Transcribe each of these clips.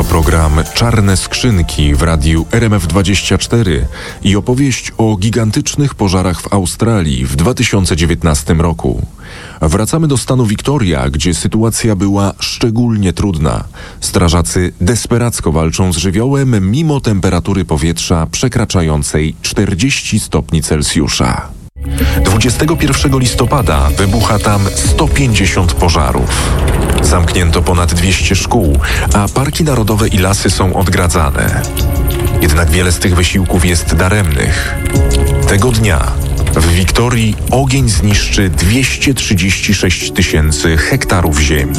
program Czarne Skrzynki w radiu RMF24 i opowieść o gigantycznych pożarach w Australii w 2019 roku. Wracamy do stanu Victoria, gdzie sytuacja była szczególnie trudna. Strażacy desperacko walczą z żywiołem mimo temperatury powietrza przekraczającej 40 stopni Celsjusza. 21 listopada wybucha tam 150 pożarów. Zamknięto ponad 200 szkół, a parki narodowe i lasy są odgradzane. Jednak wiele z tych wysiłków jest daremnych. Tego dnia w Wiktorii ogień zniszczy 236 000 hektarów ziemi.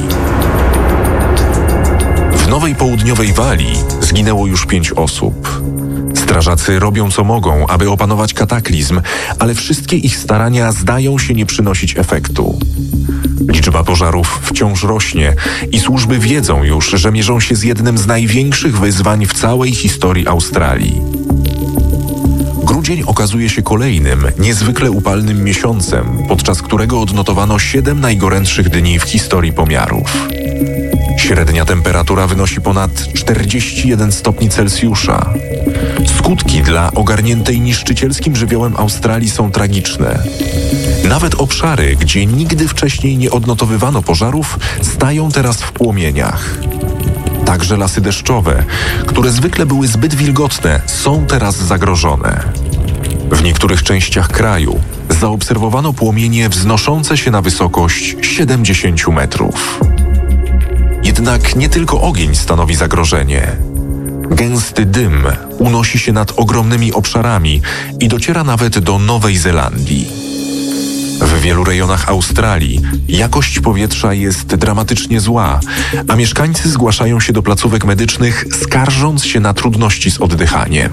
W Nowej Południowej Walii zginęło już 5 osób. Strażacy robią co mogą, aby opanować kataklizm, ale wszystkie ich starania zdają się nie przynosić efektu. Liczba pożarów wciąż rośnie i służby wiedzą już, że mierzą się z jednym z największych wyzwań w całej historii Australii. Grudzień okazuje się kolejnym, niezwykle upalnym miesiącem, podczas którego odnotowano 7 najgorętszych dni w historii pomiarów. Średnia temperatura wynosi ponad 41 stopni Celsjusza. Skutki dla ogarniętej niszczycielskim żywiołem Australii są tragiczne. Nawet obszary, gdzie nigdy wcześniej nie odnotowywano pożarów, stają teraz w płomieniach. Także lasy deszczowe, które zwykle były zbyt wilgotne, są teraz zagrożone. W niektórych częściach kraju zaobserwowano płomienie wznoszące się na wysokość 70 metrów. Jednak nie tylko ogień stanowi zagrożenie. Gęsty dym unosi się nad ogromnymi obszarami i dociera nawet do Nowej Zelandii. W wielu rejonach Australii jakość powietrza jest dramatycznie zła, a mieszkańcy zgłaszają się do placówek medycznych, skarżąc się na trudności z oddychaniem.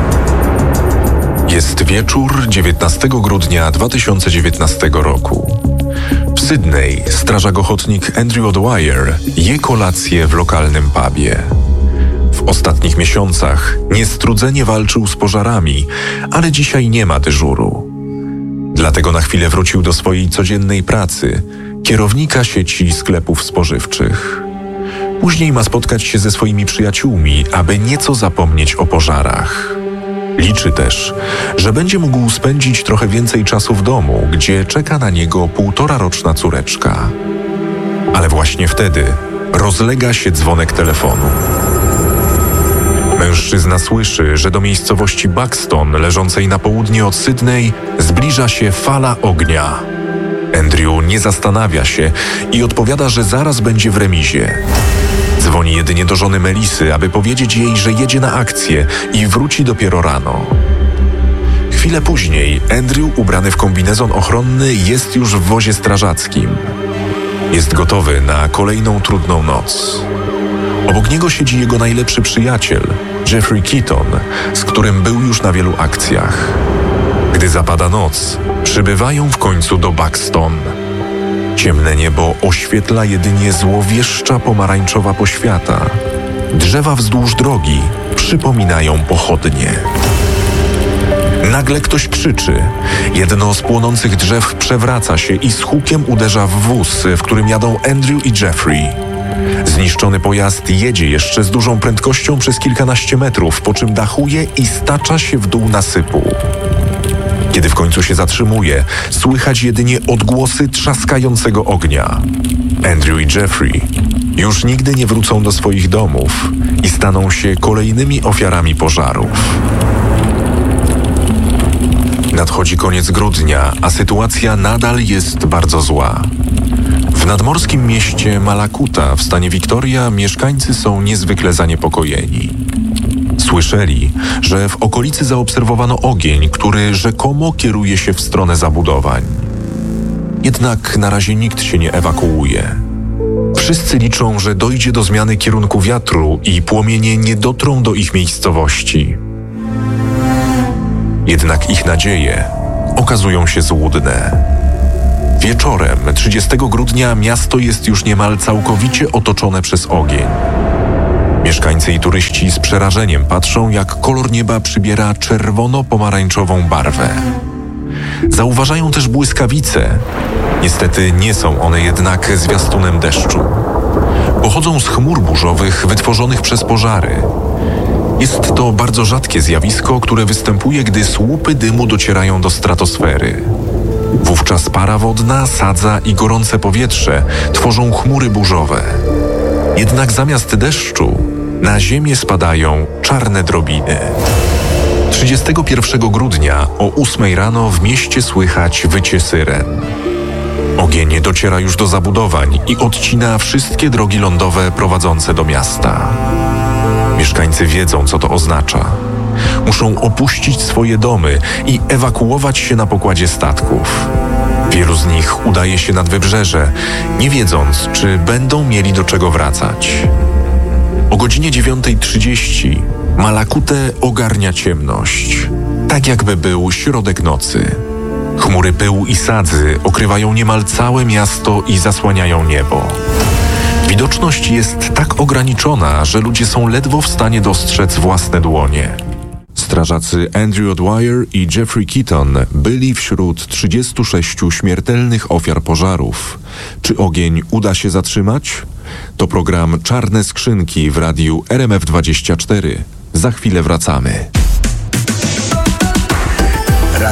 Jest wieczór 19 grudnia 2019 roku. W Sydney strażak ochotnik Andrew O'Dwyer je kolację w lokalnym pubie. W ostatnich miesiącach niestrudzenie walczył z pożarami, ale dzisiaj nie ma dyżuru. Dlatego na chwilę wrócił do swojej codziennej pracy, kierownika sieci sklepów spożywczych. Później ma spotkać się ze swoimi przyjaciółmi, aby nieco zapomnieć o pożarach. Liczy też, że będzie mógł spędzić trochę więcej czasu w domu, gdzie czeka na niego 1,5-roczna córeczka. Ale właśnie wtedy rozlega się dzwonek telefonu. Mężczyzna słyszy, że do miejscowości Buxton, leżącej na południe od Sydney, zbliża się fala ognia. Andrew nie zastanawia się i odpowiada, że zaraz będzie w remizie. Dzwoni jedynie do żony Melisy, aby powiedzieć jej, że jedzie na akcję i wróci dopiero rano. Chwilę później Andrew, ubrany w kombinezon ochronny, jest już w wozie strażackim. Jest gotowy na kolejną trudną noc. Obok niego siedzi jego najlepszy przyjaciel, Jeffrey Keaton, z którym był już na wielu akcjach. Gdy zapada noc, przybywają w końcu do Buxton. Ciemne niebo oświetla jedynie złowieszcza pomarańczowa poświata. Drzewa wzdłuż drogi przypominają pochodnie. Nagle ktoś krzyczy. Jedno z płonących drzew przewraca się i z hukiem uderza w wóz, w którym jadą Andrew i Jeffrey. Zniszczony pojazd jedzie jeszcze z dużą prędkością przez kilkanaście metrów, po czym dachuje i stacza się w dół nasypu. Kiedy w końcu się zatrzymuje, słychać jedynie odgłosy trzaskającego ognia. Andrew i Jeffrey już nigdy nie wrócą do swoich domów i staną się kolejnymi ofiarami pożarów. Nadchodzi koniec grudnia, a sytuacja nadal jest bardzo zła. W nadmorskim mieście Malakuta w stanie Victoria mieszkańcy są niezwykle zaniepokojeni. Słyszeli, że w okolicy zaobserwowano ogień, który rzekomo kieruje się w stronę zabudowań. Jednak na razie nikt się nie ewakuuje. Wszyscy liczą, że dojdzie do zmiany kierunku wiatru i płomienie nie dotrą do ich miejscowości. Jednak ich nadzieje okazują się złudne. Wieczorem 30 grudnia miasto jest już niemal całkowicie otoczone przez ogień. Mieszkańcy i turyści z przerażeniem patrzą, jak kolor nieba przybiera czerwono-pomarańczową barwę. Zauważają też błyskawice. Niestety nie są one jednak zwiastunem deszczu. Pochodzą z chmur burzowych wytworzonych przez pożary. Jest to bardzo rzadkie zjawisko, które występuje, gdy słupy dymu docierają do stratosfery. Wówczas para wodna, sadza i gorące powietrze tworzą chmury burzowe. Jednak zamiast deszczu na ziemię spadają czarne drobiny. 31 grudnia o 8 rano w mieście słychać wycie syren. Ogień dociera już do zabudowań i odcina wszystkie drogi lądowe prowadzące do miasta. Mieszkańcy wiedzą, co to oznacza. Muszą opuścić swoje domy i ewakuować się na pokładzie statków. Wielu z nich udaje się nad wybrzeże, nie wiedząc, czy będą mieli do czego wracać. O godzinie 9:30 Malakutę ogarnia ciemność, tak jakby był środek nocy. Chmury pyłu i sadzy okrywają niemal całe miasto i zasłaniają niebo. Widoczność jest tak ograniczona, że ludzie są ledwo w stanie dostrzec własne dłonie. Strażacy Andrew O'Dwyer i Jeffrey Keaton byli wśród 36 śmiertelnych ofiar pożarów. Czy ogień uda się zatrzymać? To program Czarne Skrzynki w radiu RMF24. Za chwilę wracamy.